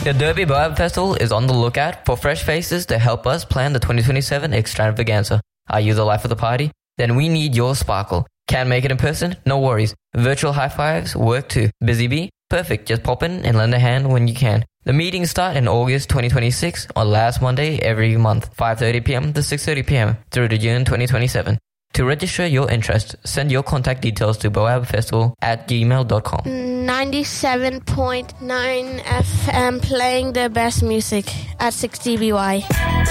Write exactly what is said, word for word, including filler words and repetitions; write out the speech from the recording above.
The Derby Boab Festival is on the lookout for fresh faces to help us plan the twenty twenty-seven extravaganza. Are you the life of the party? Then we need your sparkle. Can't make it in person? No worries. Virtual high fives work too. Busy bee? Perfect. Just pop in and lend a hand when you can. The meetings start in August twenty twenty-six on last Monday every month, five thirty p.m. to six thirty p.m. through to June twenty twenty-seven. To register your interest, send your contact details to boabfestival at gmail dot com. ninety-seven point nine F M playing the best music at six D B Y.